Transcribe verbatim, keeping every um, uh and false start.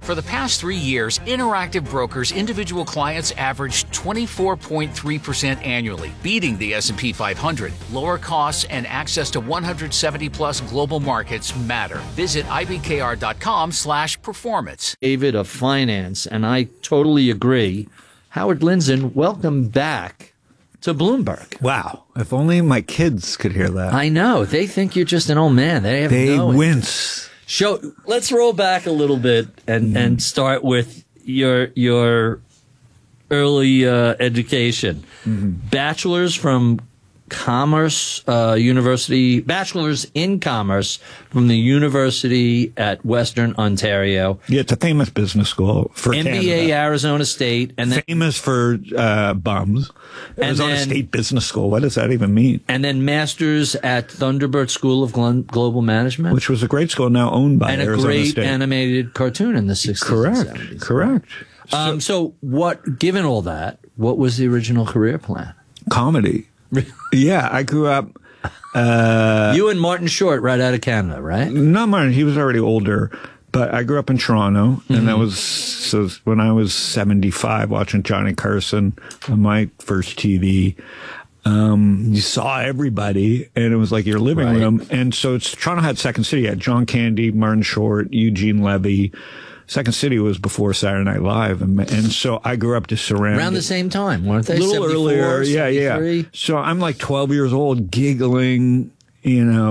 For the past three years, Interactive Brokers individual clients averaged twenty-four point three percent annually, beating the S and P five hundred. Lower costs and access to one hundred seventy plus global markets matter. Visit I B K R dot com slash performance. David of finance, and I totally agree. Howard Lindzen, welcome back to Bloomberg. Wow. If only my kids could hear that. I know. They think you're just an old man. They have They no wince. Show. Let's roll back a little bit and, mm. and start with your your early uh, education. Mm-hmm. Bachelor's from Commerce uh, University, bachelor's in commerce from the University at Western Ontario. Yeah, it's a famous business school for M B A Canada. Arizona State, and then famous for uh, bums. Arizona then, State Business School. What does that even mean? And then Masters at Thunderbird School of Glo- Global Management, which was a great school now owned by and Arizona a great State. animated cartoon in the sixties. Correct. And seventies. Correct. Um, so, what? Given all that, what was the original career plan? Comedy. Yeah, I grew up. Uh, you and Martin Short, right out of Canada, right? Not Martin. He was already older. But I grew up in Toronto, mm-hmm. and that was so when I was seventy-five, watching Johnny Carson on my first T V. Um, you saw everybody, and it was like your living right. room. And so it's, Toronto had Second City. You had John Candy, Martin Short, Eugene Levy. Second City was before Saturday Night Live, and, and so I grew up just surrounded. Around the same time, weren't they? A little earlier, yeah, yeah. So I'm like twelve years old, giggling, you know.